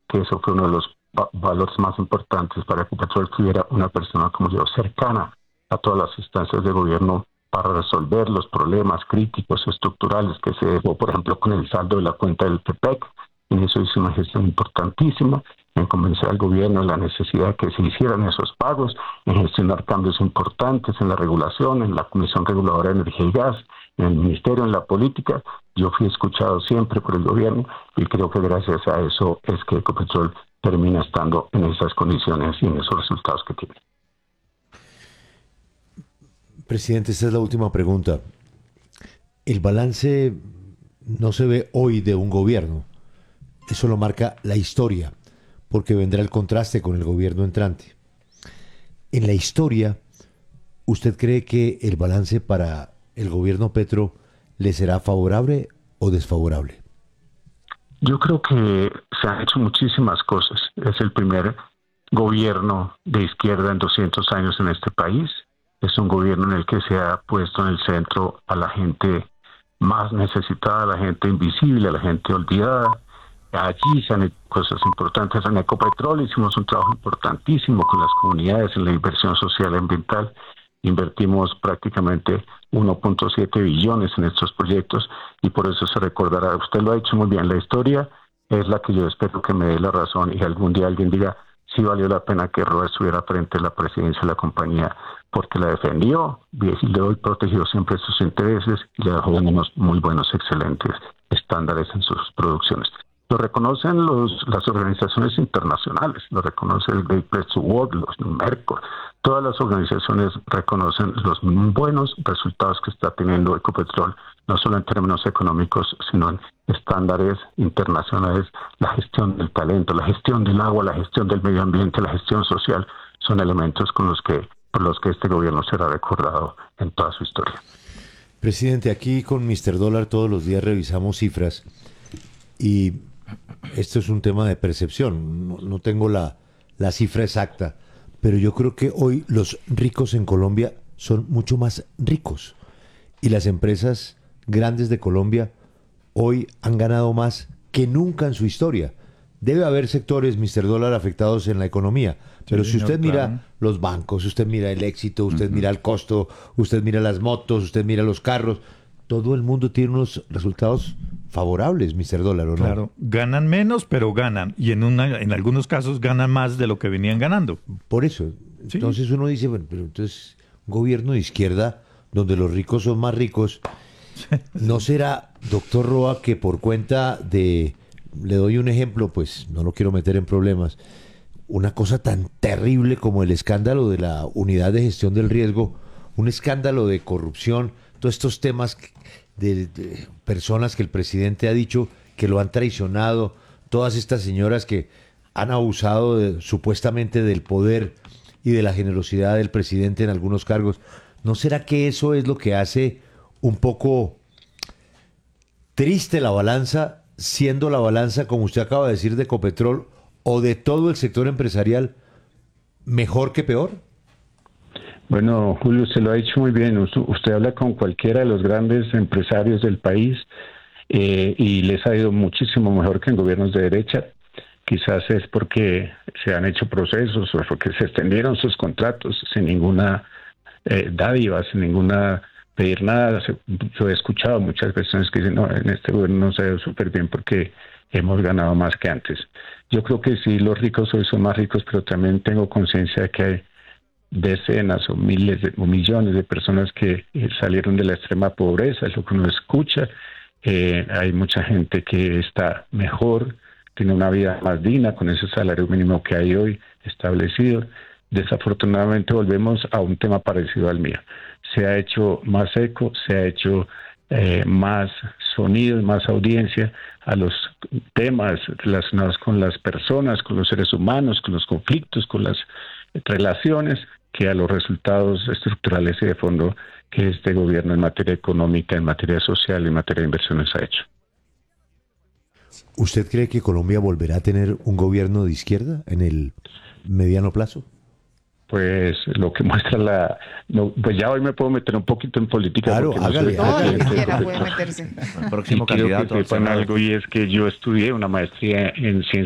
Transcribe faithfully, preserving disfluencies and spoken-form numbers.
que eso fue uno de los va- valores más importantes para que Ecopetrol tuviera una persona como yo, cercana a todas las instancias de gobierno para resolver los problemas críticos estructurales que se dejó, por ejemplo, con el saldo de la cuenta del T P E C. En eso hizo una gestión importantísima, en convencer al gobierno de la necesidad de que se hicieran esos pagos, en gestionar cambios importantes en la regulación, en la Comisión Reguladora de Energía y Gas, en el Ministerio, en la política. Yo fui escuchado siempre por el gobierno y creo que gracias a eso es que Ecopetrol termina estando en esas condiciones y en esos resultados que tiene. Presidente, esta es la última pregunta. El balance no se ve hoy de un gobierno. Eso lo marca la historia, porque vendrá el contraste con el gobierno entrante. En la historia, ¿usted cree que el balance para el gobierno Petro le será favorable o desfavorable? Yo creo que se han hecho muchísimas cosas. Es el primer gobierno de izquierda en doscientos años en este país. Es un gobierno en el que se ha puesto en el centro a la gente más necesitada, a la gente invisible, a la gente olvidada. Allí se han hecho cosas importantes. En Ecopetrol hicimos un trabajo importantísimo con las comunidades en la inversión social y ambiental. Invertimos prácticamente uno punto siete billones en estos proyectos y por eso se recordará. Usted lo ha dicho muy bien, la historia es la que yo espero que me dé la razón y algún día alguien diga sí valió la pena que Roa estuviera frente a la presidencia de la compañía porque la defendió y le hoy protegió siempre sus intereses y le dejó unos muy buenos, excelentes estándares en sus producciones. Lo reconocen los, las organizaciones internacionales, lo reconoce el Great Place to Work, los Merco, todas las organizaciones reconocen los buenos resultados que está teniendo Ecopetrol, no solo en términos económicos, sino en estándares internacionales, la gestión del talento, la gestión del agua, la gestión del medio ambiente, la gestión social, son elementos con los que, por los que este gobierno será recordado en toda su historia. Presidente, aquí con míster Dólar todos los días revisamos cifras y esto es un tema de percepción, no, no tengo la, la cifra exacta, pero yo creo que hoy los ricos en Colombia son mucho más ricos y las empresas grandes de Colombia hoy han ganado más que nunca en su historia. Debe haber sectores, míster Dólar, afectados en la economía, pero sí, si usted señor, mira claro. Los bancos, usted mira el éxito, usted uh-huh. mira el costo, usted mira las motos, usted mira los carros, todo el mundo tiene unos resultados favorables, míster Dólar, ¿o no? Claro, ganan menos, pero ganan. Y en una, en algunos casos ganan más de lo que venían ganando. Por eso. Entonces sí. Uno dice, bueno, pero entonces, un gobierno de izquierda, donde los ricos son más ricos, ¿no será, doctor Roa, que por cuenta de, le doy un ejemplo, pues no lo quiero meter en problemas, una cosa tan terrible como el escándalo de la unidad de gestión del riesgo, un escándalo de corrupción, todos estos temas de, de personas que el presidente ha dicho que lo han traicionado, todas estas señoras que han abusado de, supuestamente del poder y de la generosidad del presidente en algunos cargos. ¿No será que eso es lo que hace un poco triste la balanza, siendo la balanza, como usted acaba de decir, de Ecopetrol o de todo el sector empresarial mejor que peor? Bueno, Julio, usted lo ha dicho muy bien. Usted, usted habla con cualquiera de los grandes empresarios del país eh, y les ha ido muchísimo mejor que en gobiernos de derecha. Quizás es porque se han hecho procesos o porque se extendieron sus contratos sin ninguna eh, dádiva, sin ninguna pedir nada. Yo he escuchado muchas personas que dicen, no, en este gobierno no se ha ido súper bien porque hemos ganado más que antes. Yo creo que sí, los ricos hoy son más ricos, pero también tengo conciencia de que hay decenas o miles de, o millones de personas que eh, salieron de la extrema pobreza, es lo que uno escucha. Eh, hay mucha gente que está mejor, tiene una vida más digna con ese salario mínimo que hay hoy establecido. Desafortunadamente volvemos a un tema parecido al mío. Se ha hecho más eco, se ha hecho eh, más sonido, más audiencia a los temas relacionados con las personas, con los seres humanos, con los conflictos, con las relaciones, que a los resultados estructurales y de fondo que este gobierno en materia económica, en materia social y en materia de inversiones ha hecho. ¿Usted cree que Colombia volverá a tener un gobierno de izquierda en el mediano plazo? Pues lo que muestra la... No, pues ya hoy me puedo meter un poquito en política. Claro, hágale. No todo lo que quiera puede meterse. El próximo y quiero candidato. que sepan algo, y es que yo estudié una maestría en ciencias